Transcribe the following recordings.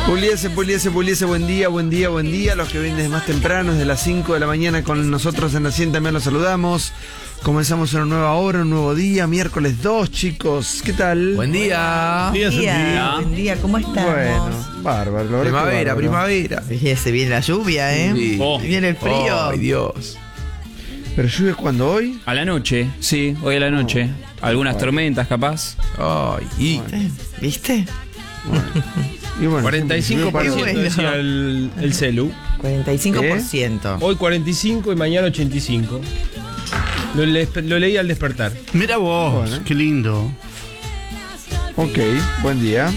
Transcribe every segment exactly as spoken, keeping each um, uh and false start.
Puliese, puliese, puliese, buen día, buen día, buen día. Los que vienen desde más temprano, desde las cinco de la mañana con nosotros en la cien también los saludamos. Comenzamos una nueva hora, un nuevo día, miércoles dos, chicos. ¿Qué tal? Buen día. Buen día, buen día, ¿cómo estamos? Bueno, bárbaro. Primavera, bárbaro. primavera. Sí, se viene la lluvia, ¿eh? Sí. Oh. Viene el frío. Ay, Dios. ¿Pero lluvia cuándo hoy? A la noche, sí, hoy a la noche. Algunas tormentas, capaz. Ay, y ¿Viste? Bueno. Y bueno, cuarenta y cinco por ciento Qué bueno. decía el, el celu. cuarenta y cinco por ciento. Hoy cuarenta y cinco y mañana ochenta y cinco. Lo, le- lo leí al despertar. Mira vos, Bueno. qué lindo. Ok, buen día.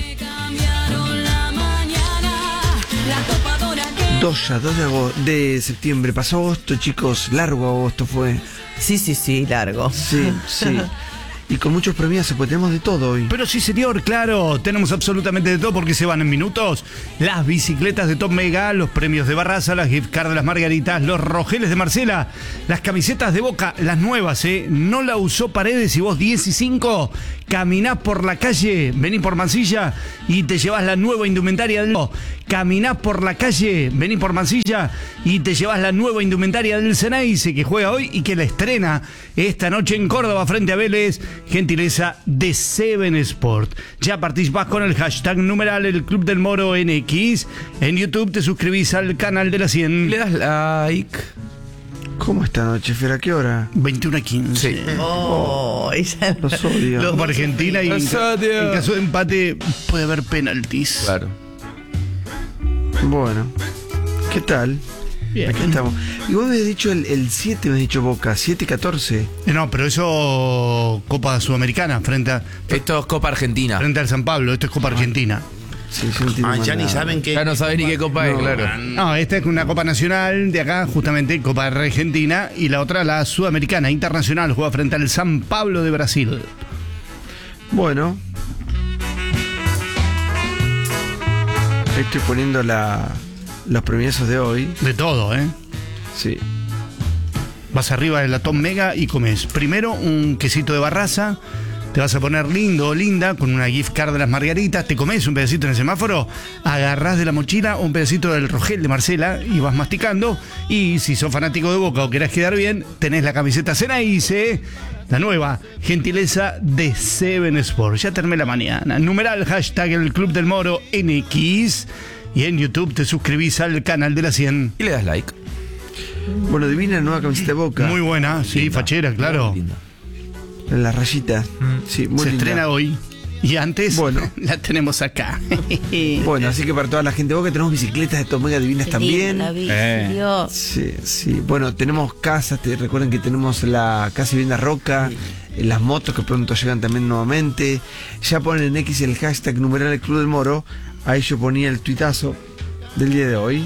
dos ya, dos de, agosto, de septiembre. Pasó agosto, chicos. Largo agosto fue. Sí, sí, sí, largo. Sí, sí. Y con muchos premios, pues tenemos de todo hoy. Pero sí, señor, claro, tenemos absolutamente de todo porque se van en minutos. Las bicicletas de Top Mega, los premios de Barraza, las gift cards de las Margaritas, los rogeles de Marcela, las camisetas de Boca, las nuevas, ¿eh? No la usó Paredes y vos diez y cinco, caminás por la calle, venís por Mansilla y te llevas la nueva indumentaria del... Caminás por la calle, venís por Mansilla y te llevas la nueva indumentaria del Ceneice que juega hoy y que la estrena esta noche en Córdoba frente a Vélez. Gentileza de Seven Sport. Ya participás con el hashtag numeral El Club del Moro N X. En YouTube te suscribís al canal de la cien. le das like. ¿Cómo esta noche, Fer? ¿A qué hora? veintiuno a quince. Sí. Oh, esa Los odio. Los- Copa Argentina y en, Los ca- odio. en caso de empate puede haber penaltis. Claro. Bueno, ¿qué tal? Bien. Aquí estamos. Y vos me has dicho el, el siete, me has dicho Boca, siete catorce. Eh, No, pero eso Copa Sudamericana frente, a, Esto es Copa Argentina. frente al San Pablo. Esto es Copa Argentina. Sí, yo no entiendo Ah, más ya ni nada. saben qué. Ya no sabés ni qué copa es, claro. No, esta es una Copa Nacional de acá, justamente Copa Argentina, y la otra la Sudamericana Internacional, juega frente al San Pablo de Brasil. Bueno. Ahí estoy poniendo la, los premiazos de hoy. De todo, ¿eh? Sí. Vas arriba de la Top Mega y comes primero un quesito de Barraza, te vas a poner lindo o linda con una gift card de las Margaritas, te comes un pedacito en el semáforo, agarrás de la mochila un pedacito del rogel de Marcela y vas masticando, y si sos fanático de Boca o querés quedar bien, tenés la camiseta Ceneice, la nueva, gentileza de Seven Sport. Ya terminé la mañana. Numeral hashtag El Club del Moro N X, y en YouTube te suscribís al canal de la cien. Y le das like. Bueno, divina la nueva camiseta de Boca. Muy buena, sí, Linda. fachera, claro. Linda. En las rayitas. Sí, muy Se linda. estrena hoy. Y antes, Bueno. la tenemos acá. Bueno, así que para toda la gente de Boca tenemos bicicletas de Top Mega divinas también. La bici, Eh. Dios. Sí, sí. Bueno, tenemos casas, te recuerden que tenemos la Casa Vivienda Roca, eh, las motos que pronto llegan también nuevamente. Ya ponen en X el hashtag numeral El Club del Moro. Ahí yo ponía el tuitazo del día de hoy.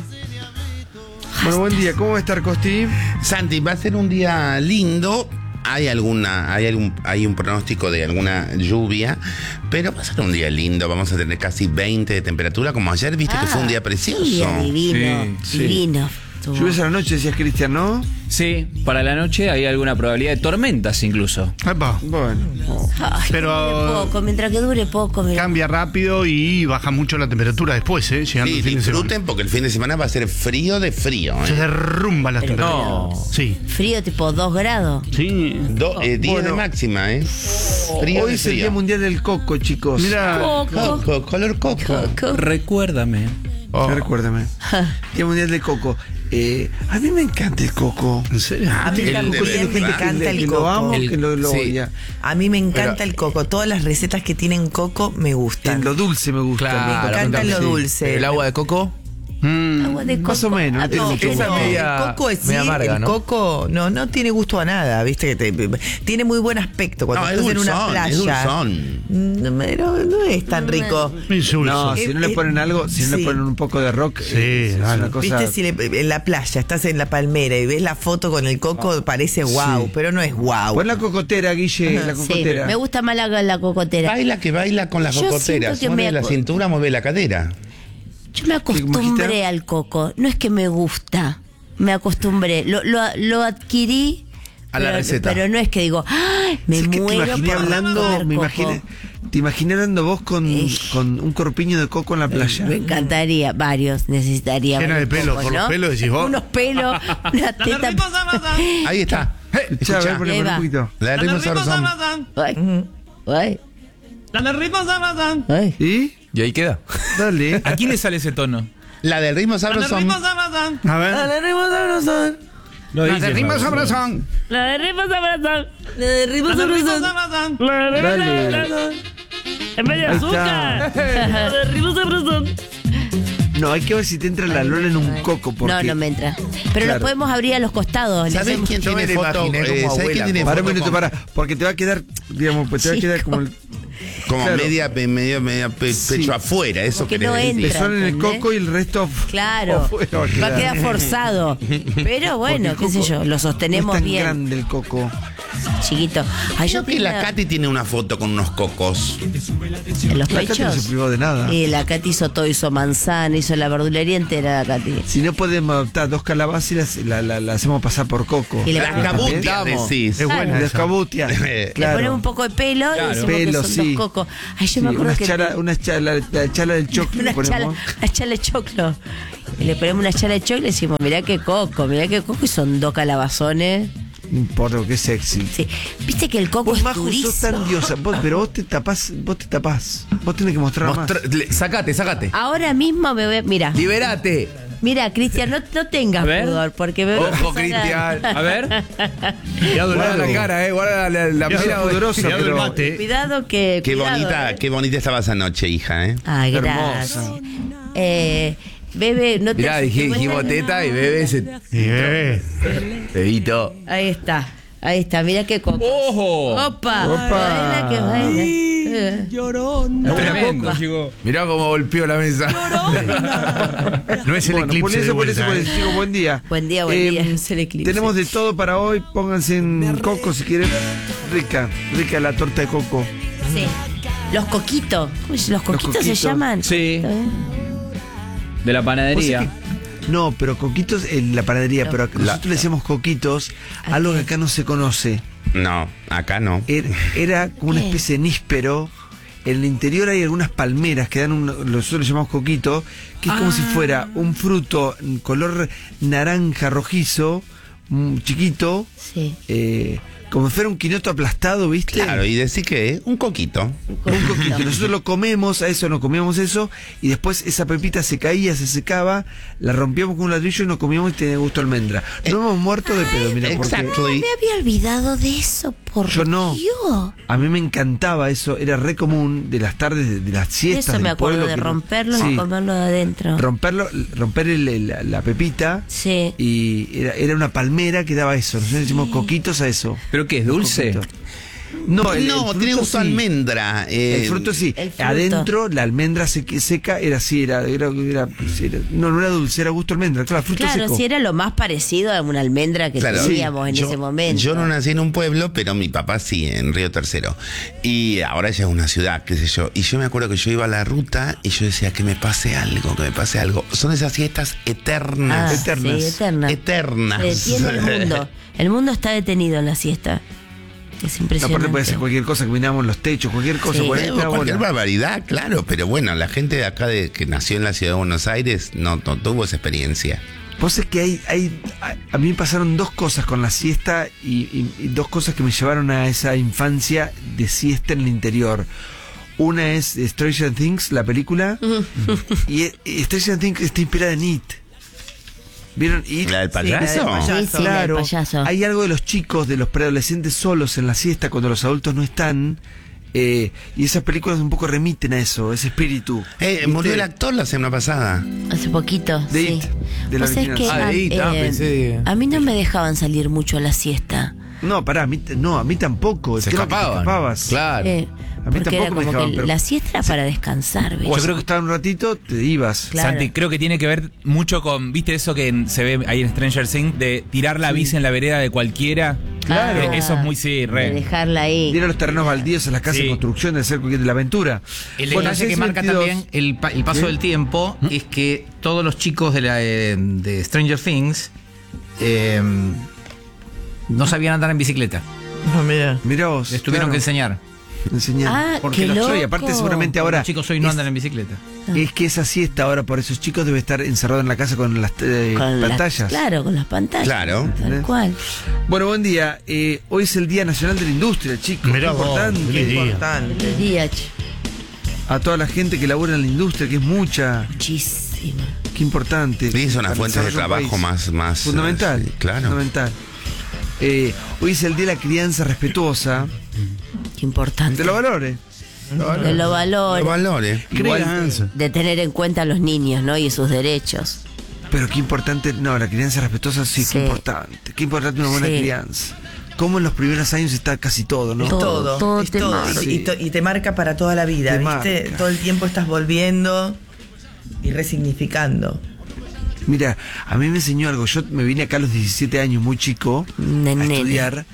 Bueno, buen día. ¿Cómo va a estar, Costi? Santi, va a ser un día lindo. Hay alguna, hay algún, hay un pronóstico de alguna lluvia, pero va a ser un día lindo. Vamos a tener casi veinte de temperatura, como ayer, viste que fue un día precioso. Día divino, Sí, sí. divino. Estuvo. Lluvias a la noche, decías, Cristian, ¿no? Sí, para la noche hay alguna probabilidad de tormentas incluso. Epa, Bueno. Ay, Pero- que dure poco, mientras que dure poco. mira. cambia rápido y baja mucho la temperatura después, ¿eh? Llegando Sí, el fin de semana. disfruten porque el fin de semana va a ser frío de frío. Se ¿eh? derrumba las Pero- temperaturas. No. Sí, Frío tipo dos grados. sí. Do- eh, diez Bueno. de máxima, ¿eh? Frío Hoy de es el Día frío. Mundial del Coco, chicos. Mira, Coco. Coco, color coco. Coco. Recuérdame. Oh. Ya recuérdame. Día Mundial del Coco. Eh, a mí me encanta el coco. ¿en serio? A mí El también de me verdad. encanta Que el lo coco. amo, El- que lo, lo sí. odia. A mí me encanta Pero- el coco. Todas las recetas que tienen coco me En gustan. lo dulce me gusta. Claro, Me encanta lo sí. dulce. El agua de coco. Mm, Agua de coco. Más o menos, Ah, tiene no, mucho pero- Esa No, media- el coco es sí, media amarga, el ¿no? coco no, no tiene gusto a nada, viste que te- tiene muy buen aspecto cuando No, es estás en una dulzón, es playa. dulzón. No, pero no es tan rico. insulso. No, Eh, si no le eh, ponen algo, si no sí. le ponen un poco de rock, Sí, eh, es claro. una cosa. Viste, si le- en la playa estás en la palmera y ves la foto con el coco, parece wow, Sí. pero no es wow. Pon la cocotera, Guille, la Sí, cocotera. me gusta más la, la cocotera. Baila que baila con las Yo cocoteras. siento que Mueve me la acu- cintura, mueve la cadera. Yo me ¿Cómo acostumbré dijiste? al coco. No es que me gusta, me acostumbré. Lo, lo, lo adquirí a la pero, receta. Pero no es que digo, ¡ay! Me Es que te muero imaginé por hablando, comer me coco. imaginé, te imaginé hablando vos con, con un corpiño de coco en la playa. Me encantaría, varios, necesitaría. Llena de varios pelos, cocos, por los ¿no? pelos, decís vos. Unos pelos, una teta. Ahí está. Escuchá, a ver, Escucha. poneme Ahí un va. poquito. La de ritmo sabrosón. Ay, ay, ay. ¿Y? Y ahí queda. Dale. ¿A quién le sale ese tono? La del ritmo sabrosón. A ver. No La dice de ritmo sabrosón. sabrosón. La de ritmo sabrosón. La de ritmo sabrosón. La de ritmo Dale. sabrosón. En vez de Ahí azúcar. La de ritmo sabrosón. No, hay que ver si te entra la lola en un coco. Porque... No, no me entra. Pero Claro. lo podemos abrir a los costados. Le ¿Sabés hacemos- quién Yo me tiene la foto? imaginé como Eh, ¿Sabés abuela, quién tiene Para un foto minuto, con- para, porque te va a quedar, digamos, pues te va a quedar como el Como Claro. media, pe- media, media pe- Sí. pecho afuera, eso Porque querés no decir. entra. pezón en el ¿entendés? coco y el resto Claro, afuera va a va a quedar. quedar forzado. Pero bueno, Porque qué el sé coco yo, lo sostenemos no es tan bien, grande el coco. chiquito. Ay, yo Creo que la tenía- Katy tiene una foto con unos cocos. en los La Katy no se pechos. privó de nada. Y la Katy hizo todo, hizo manzana, hizo la verdulería entera, la Katy. Si no podemos adoptar dos calabazas y las- la, la, la hacemos pasar por coco. Y le Las ponemos- cabutias, Vamos. decís. Es buena Las esa. cabutias. Le Claro. ponemos un poco de pelo y decimos Pelo, que son sí. dos cocos. Ay, yo Sí, me acuerdo una que chala, te- una chala, la chala del choclo una le ponemos. chala, una chala de choclo. Y le ponemos una chala de choclo y decimos, mirá qué coco, mirá qué coco, y son dos calabazones. No importa, que es sexy. Sí. Viste que el coco Vos, es Majo, sos durísimo. tan diosa. Vos- pero vos te tapás, vos te tapás. Vos tenés que mostrar más. Mostra- le- sacate, sacate. Ahora mismo me voy a... Mira, Liberate. mira, Cristian, no, no tengas A ver. pudor, porque me voy a Ojo, empezar a- Cristian. A ver. Cuidado el Guarda la mate. cara, eh. Guarda la, la, la Cuidado, mira. pudorosa, Cuidado el pero- mate. Cuidado que... Qué cuidado, bonita, eh. qué bonita estabas anoche, hija, ¿eh? Ay, Hermosa. gracias. Eh, bebe, no te... Mirá, dije, dijimos teta y bebé ese. Y bebé. Bebito. Ahí está, ahí está, mira qué coco. ¡Ojo! Opa, Opa. baila que baila. Eh. Tremendo, llegó. Mirá cómo golpeó la mesa. No es el Bueno, eclipse por eso, de por eso, vuelta, por ¿eh? eso, chicos, buen día. Buen día, buen Eh, día, es el eclipse. Tenemos de todo para hoy. Pónganse en coco si quieren. Rica, rica la torta de coco. Sí. Los coquitos. ¿Cómo se- ¿Los coquitos se coquitos. llaman? Sí. ¿Está bien? De la Vos panadería. sabés que- No, pero coquitos en la panadería, pero nosotros le decíamos coquitos, algo que acá no se conoce. No, acá no. Era, era como una ¿Qué? especie de níspero. En el interior hay algunas palmeras que dan un, nosotros le llamamos coquito, que es como si fuera un fruto en color naranja rojizo, mm, chiquito, Sí. eh, como si fuera un quinoto aplastado, ¿viste? Claro, y decir que un coquito. Un coquito. Nosotros lo comemos, a eso nos comíamos eso, y después esa pepita se caía, se secaba, la rompíamos con un ladrillo y nos comíamos y tenía gusto a almendra. No hemos muerto de pedo, mira, porque Exactly. Me había olvidado de eso, por Yo no. Dios. a mí me encantaba eso, era re común de las tardes, de, de las siestas Eso me del acuerdo pueblo. de que- romperlo Sí. y comerlo de adentro. Romperlo, romper el- el- la, la pepita Sí. y era, era una palmera que daba eso. Nosotros le decimos coquitos a eso. ¿Pero qué es? ¿Dulce? Coquitos. No, el, no, el tiene fruto gusto a sí. almendra. eh, El fruto sí. el fruto. Adentro la almendra se- seca era así, era, era, era- sí, era- no, no era dulce, era gusto a almendra, claro, fruto Claro, seco. si era lo más parecido a una almendra que Claro. teníamos en Yo- ese momento. Yo no nací en un pueblo, pero mi papá sí, en Río Tercero. Y ahora ya es una ciudad, qué sé yo. Y yo me acuerdo que yo iba a la ruta y yo decía que me pase algo, que me pase algo. Son esas siestas Ah, eternas. Eternas. Sí, eternas. Eternas. Se detiene el mundo. El mundo está detenido en la siesta. Es No, impresionante. aparte puede ser cualquier cosa, que miramos los techos, cualquier cosa, Sí. cualquier, Eh, cualquier bola. barbaridad, claro, pero bueno, la gente de acá de, que nació en la ciudad de Buenos Aires no, no tuvo esa experiencia. Vos es que hay, hay, a, a mí me pasaron dos cosas con la siesta y, y- y dos cosas que me llevaron a esa infancia de siesta en el interior. Una es Stranger Things, la película, y, y Stranger Things está inspirada en It. ¿Vieron It? ¿La del Sí, la del payaso? payaso. Sí, sí, Claro, la del payaso. hay algo de los chicos, de los preadolescentes solos en la siesta cuando los adultos no están. eh, y esas películas un poco remiten a eso, ese espíritu. Eh, ¿Viste? murió el actor la semana pasada. Hace poquito. De sí. It, de la Vos sabés original. que Ah, de a, It, ah, eh, pensé- a mí no me dejaban salir mucho a la siesta. No, pará, a mí, t- no, a mí tampoco. Se Creo que te escapaban. escapabas. Claro. Eh, A mí porque tampoco era me como dejaban, que pero- la siesta era para descansar, ¿ves? O yo creo que estaba un ratito, te ibas. Claro. Santi, creo que tiene que ver mucho con, ¿viste eso que en- se ve ahí en Stranger Things? De tirar la bici en la vereda de cualquiera. Claro. Eh, Eso es muy, sí, De re. dejarla ahí. Ir a los terrenos baldíos, a las casas Sí. de construcción, de hacer cualquier de la aventura. El Bueno, detalle seis que marca veintidós. también el, pa- el paso ¿Sí? del tiempo es que todos los chicos de, la, eh, de Stranger Things eh, no sabían andar en bicicleta. No, mira. Mirá vos. Les tuvieron claro, que enseñar. enseñar. Ah, Porque qué los loco. y aparte seguramente ahora Los chicos hoy no es, andan en bicicleta. es que esa siesta ahora por esos chicos debe estar encerrado en la casa con las eh, Con las- pantallas. claro, con las pantallas. Claro. Tal ¿Entendés? cual. Bueno, buen día. Eh, hoy es el Día Nacional de la Industria, chicos. Mirá Qué vos, importante. feliz día. Importante. El día, che. A toda la gente que labura en la industria, que es mucha. Muchísimo. Qué importante. Y es una Para fuente de desarrollo un trabajo país. más, más. Fundamental. eh, sí, claro. Fundamental. Eh, hoy es el Día de la Crianza Respetuosa. Qué importante. De los valores. De los valores. Los valores. Crianza. De tener en cuenta a los niños, ¿no? Y sus derechos. Pero qué importante. No, la crianza respetuosa sí, Sí. qué importante. Qué importante una buena Sí. crianza. Como en los primeros años está casi todo, ¿no? Es Todo, todo, todo es te todo. marca. Y, y to- y te marca para toda la vida, Te ¿viste? marca. Todo el tiempo estás volviendo y resignificando. Mira, a mí me enseñó algo. Yo me vine acá a los diecisiete años, muy chico, Un a nene. estudiar.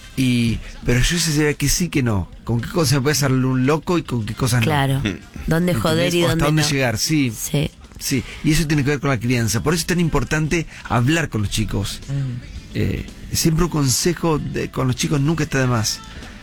Y, pero yo se sabía que sí, que no. Con qué cosas puede ser un loco y con qué cosas no. Claro. Dónde joder ¿Entendés? y O dónde hasta dónde no. llegar, sí. Sí. Sí, y eso tiene que ver con la crianza. Por eso es tan importante hablar con los chicos. Eh, siempre un consejo de- con los chicos nunca está de más.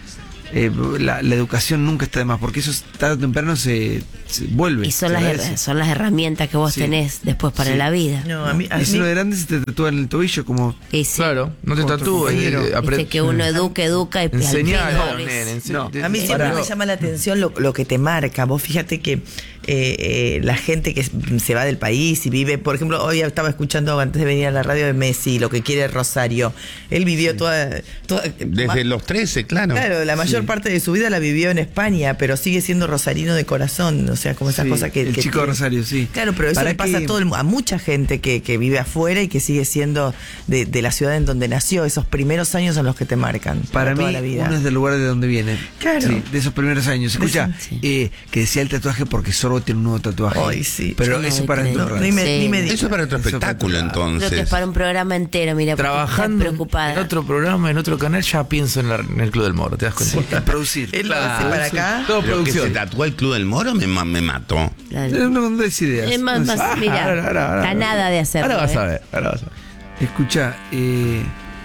Eh, la, la educación nunca está de más, porque eso tarde o temprano se, se vuelve. Y son se las, agradece. her- son las herramientas que vos Sí. tenés después para Sí. la vida. No, a mí, a Y si mí- uno de grande se te tatúa en el tobillo como... Y sí. Claro, no te Otro tatúes. compañero. eh, apre- Viste que uno educa, educa y Enseñar al a pedo los es- nenes. No. ense- A mí de- siempre Pará. me llama la atención lo, lo que te marca. Vos fíjate que eh, eh, la gente que se va del país y vive, por ejemplo, hoy estaba escuchando antes de venir a la radio de Messi, lo que quiere Rosario. Él vivió toda, toda- Desde ma- los trece, claro. Claro, la mayor Sí. parte de su vida la vivió en España, pero sigue siendo rosarino de corazón. O sea, como esas Sí, cosas que. el que chico de tiene. Rosario, sí. Claro, pero eso ¿Para le pasa qué? a todo el mu- a mucha gente que, que vive afuera y que sigue siendo de, de la ciudad en donde nació, esos primeros años son los que te marcan. Para mí, toda la vida. uno es del lugar de donde viene. Claro. Sí, de esos primeros años. Escucha, Sí. eh, que decía el tatuaje porque Sorbo tiene un nuevo tatuaje. Ay, sí. Pero Yo no eso doy para crédito. dentro No, ni me, Sí. ni me digas. Eso es para otro Eso espectáculo, para- entonces. Creo que es para un programa entero, mira, porque Trabajando estoy preocupada. en otro programa, en otro canal, ya pienso en, la- en el Club del Moro, ¿te das cuenta? Es producir. Él lo hace para acá. Todo Pero que se producción. tatuó el Club del Moro me, ma- me mató. Claro. Eh, No, no des ideas. Es más, No más, sé. mira, ahora, ahora, ahora. está nada de hacerlo. Ahora vas a ¿eh? ver, ahora vas a ver. Escucha, eh,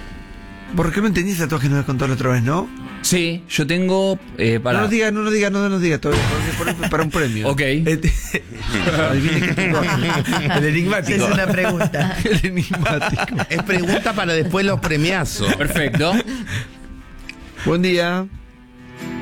¿por qué no entendí tatuajes no me contó la otra vez, no? Sí, yo tengo. Eh, para... No nos diga, no nos diga, no nos diga todavía, porque por- para un premio. Ok. Adivine qué tatuaje. El enigmático. Es una pregunta. El enigmático. Es pregunta para después los premiazos. Perfecto. Buen día.